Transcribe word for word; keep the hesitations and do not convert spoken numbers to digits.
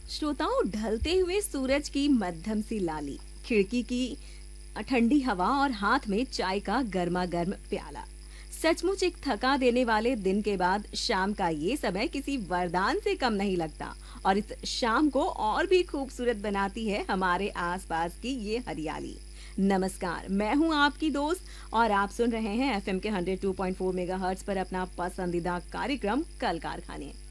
श्रोताओं, ढलते हुए सूरज की मध्यम सी लाली, खिड़की की ठंडी हवा और हाथ में चाय का गर्मा गर्म प्याला, सचमुच एक थका देने वाले दिन के बाद शाम का ये समय किसी वरदान से कम नहीं लगता। और इस शाम को और भी खूबसूरत बनाती है हमारे आसपास की ये हरियाली। नमस्कार, मैं हूं आपकी दोस्त और आप सुन रहे हैं एफएम के one O two point four megahertz पर अपना पसंदीदा कार्यक्रम कल कारखाने।